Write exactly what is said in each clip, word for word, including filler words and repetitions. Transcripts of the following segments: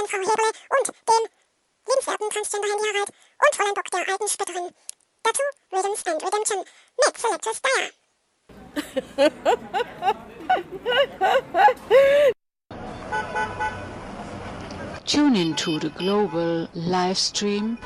Frau Heberle und dem liebenswerten Transgender Handy Harald und Fräulein Doktor alten Spötterin. Dazu Rhythms and Redemption mit Selectus Dyer. Tune into the global live stream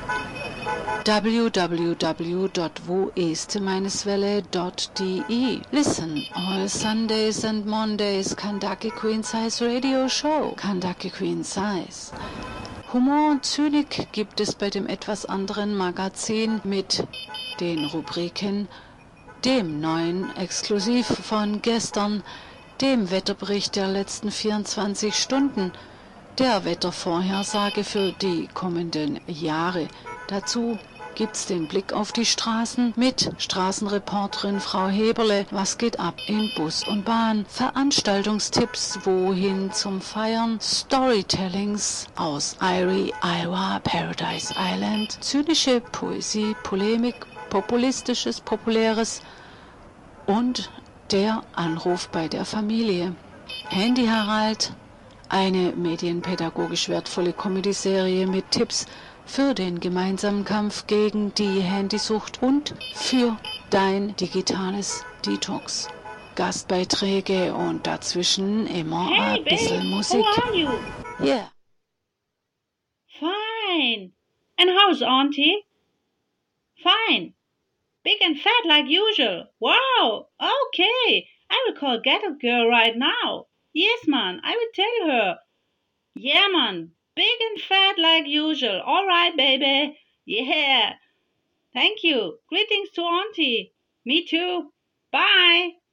w w w dot wo este welle dot de. Listen all Sundays and Mondays Kandake Queen Size Radio Show. Kandake Queen Size. Humor und Zynik gibt es bei dem etwas anderen Magazin mit den Rubriken dem neuen Exklusiv von gestern, dem Wetterbericht der letzten vierundzwanzig Stunden, der Wettervorhersage für die kommenden Jahre. Dazu gibt's den Blick auf die Straßen mit Straßenreporterin Frau Heberle. Was geht ab in Bus und Bahn? Veranstaltungstipps, wohin zum Feiern? Storytellings aus Erie, Iowa, Paradise Island. Zynische Poesie, Polemik, populistisches, populäres und der Anruf bei der Familie. Handy Harald, eine medienpädagogisch wertvolle Comedy-Serie mit Tipps für den gemeinsamen Kampf gegen die Handysucht und für dein digitales Detox. Gastbeiträge und dazwischen immer Hey, ein bisschen babe, Musik. how are you? Yeah. Fine. And how's Auntie? Fine. Big and fat like usual. Wow. Okay. I will call Ghetto Girl right now. Yes, man. I will tell her. Yeah, man. Big and fat like usual. All right, baby. Yeah. Thank you. Greetings to Auntie. Me too. Bye.